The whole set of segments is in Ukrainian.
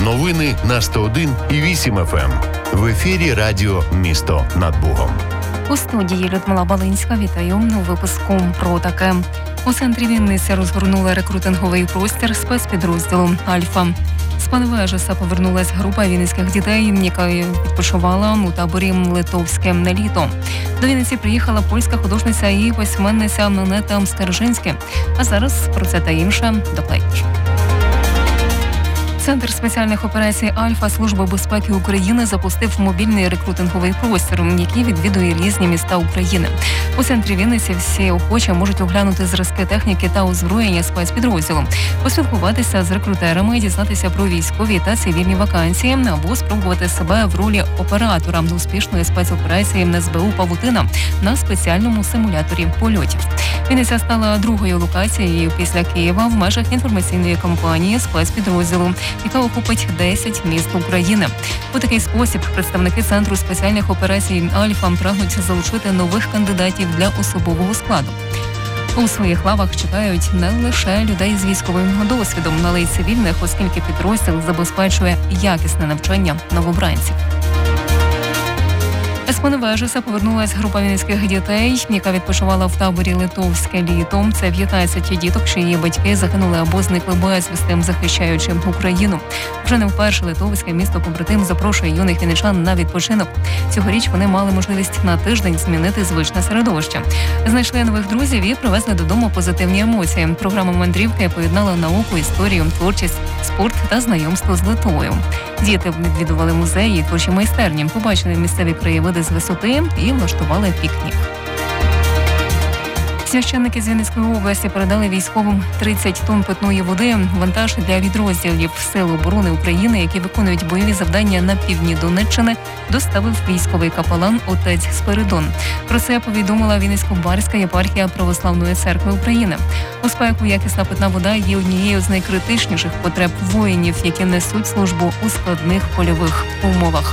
Новини на 101,8 FM. В ефірі радіо «Місто над Богом». У студії Людмила Балинська. Вітаю у випуску про таке. У центрі Вінниці розгорнули рекрутинговий простір спецпідрозділу «Альфа». З Паневежеса повернулась група вінницьких дітей, яка відпочивала у таборі «Литовське літо». До Вінниці приїхала польська художниця і письменниця Аннета Скаржинська. А зараз про це та інше докладніше. Центр спеціальних операцій «Альфа» Служби безпеки України запустив мобільний рекрутинговий простір, який відвідує різні міста України. У центрі Вінниці всі охочі можуть оглянути зразки техніки та озброєння спецпідрозділу, поспілкуватися з рекрутерами, дізнатися про військові та цивільні вакансії або спробувати себе в ролі оператора успішної спецоперації СБУ «Павутина» на спеціальному симуляторі польотів. Вінниця стала другою локацією після Києва в межах інформаційної кампанії спецпідрозділу, яка охопить 10 міст України. У такий спосіб представники Центру спеціальних операцій «Альфа» прагнуть залучити нових кандидатів для особового складу. У своїх лавах чекають не лише людей з військовим досвідом, але й цивільних, оскільки підрозділ забезпечує якісне навчання новобранців. З Паневежеса повернулась група вінницьких дітей, яка відпочивала в таборі «Литовське літо». Це 15 діток, чиї батьки загинули або зникли безвісти, захищаючи Україну. Вже не вперше Литовське місто-побратим запрошує юних вінничан на відпочинок. Цьогоріч вони мали можливість на тиждень змінити звичне середовище. Знайшли нових друзів і привезли додому позитивні емоції. Програма мандрівки поєднала науку, історію, творчість, спорт та знайомство з Литвою. Діти відвідували музеї, творчі майстерні, побачили місцеві краєвиди з висоти і влаштували пікнік. Священники з Вінницької області передали військовим 30 тонн питної води, вантаж для відрозділів Сил оборони України, які виконують бойові завдання на півдні Донеччини, доставив військовий капелан отець Спиридон. Про це повідомила Вінницько-Барська єпархія Православної церкви України. У спеку якісна питна вода є однією з найкритичніших потреб воїнів, які несуть службу у складних польових умовах.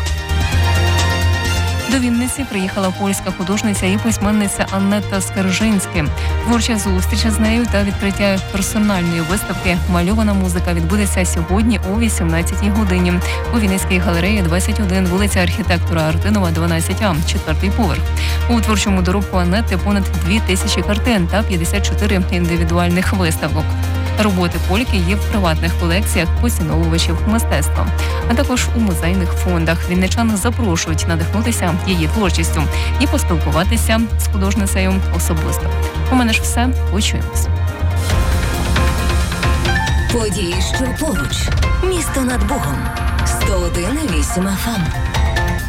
До Вінниці приїхала польська художниця і письменниця Аннета Скаржинська. Творча зустріч з нею та відкриття персональної виставки «Мальована музика» відбудеться сьогодні о 18-й годині у Вінницькій галереї 21, вулиця архітектора Артинова, 12А, 4-й поверх. У творчому доробку Аннети понад 2000 картин та 54 індивідуальних виставок. Роботи польки є в приватних колекціях поціновувачів мистецтва, а також у музейних фондах. Вінничан запрошують надихнутися її творчістю і поспілкуватися з художницею особисто. У мене ж все. Почуємось. Події, що поруч. Місто над Богом. 101,8 FM.